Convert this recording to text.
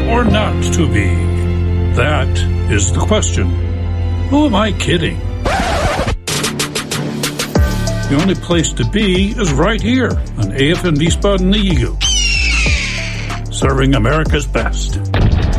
or not to be? That is the question. Who am I kidding? The only place to be is right here on AFN Wiesbaden, the Eagle, serving America's best.